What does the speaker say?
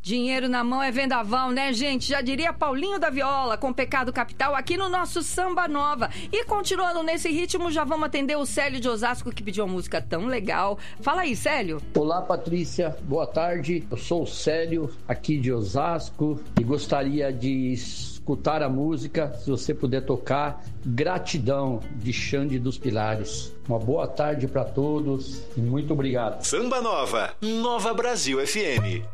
Dinheiro na mão é vendaval, né, gente? Já diria Paulinho da Viola, com Pecado Capital, aqui no nosso Samba Nova. E continuando nesse ritmo, já vamos atender o Célio de Osasco, que pediu uma música tão legal. Fala aí, Célio. Olá, Patrícia. Boa tarde. Eu sou o Célio, aqui de Osasco, e gostaria de escutar a música, se você puder tocar, Gratidão, de Xande dos Pilares. Uma boa tarde para todos e muito obrigado. Samba Nova, Nova Brasil FM.